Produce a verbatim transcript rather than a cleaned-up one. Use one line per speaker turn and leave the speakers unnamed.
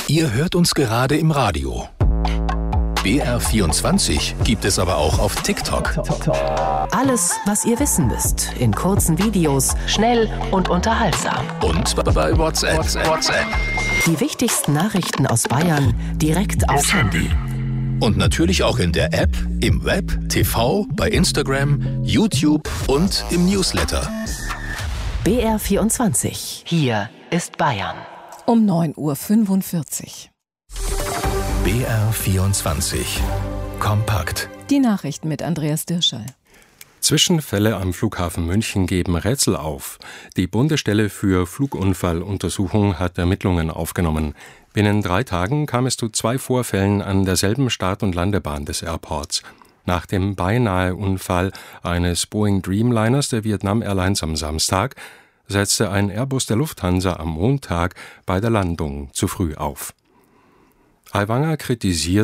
Ihr hört uns gerade im Radio. B R vierundzwanzig gibt es aber auch auf TikTok.
Alles, was ihr wissen müsst, in kurzen Videos, schnell und unterhaltsam.
Und bei WhatsApp. WhatsApp.
Die wichtigsten Nachrichten aus Bayern direkt aufs Handy.
Und natürlich auch in der App, im Web, T V, bei Instagram, YouTube und im Newsletter.
B R vierundzwanzig. Hier ist Bayern.
Um neun Uhr fünfundvierzig.
B R vierundzwanzig. Kompakt.
Die Nachrichten mit Andreas Dirschall.
Zwischenfälle am Flughafen München geben Rätsel auf. Die Bundesstelle für Flugunfalluntersuchung hat Ermittlungen aufgenommen. Binnen drei Tagen kam es zu zwei Vorfällen an derselben Start- und Landebahn des Airports. Nach dem Beinahe-Unfall eines Boeing Dreamliners der Vietnam Airlines am Samstag setzte ein Airbus der Lufthansa am Montag bei der Landung zu früh auf. Aiwanger kritisiert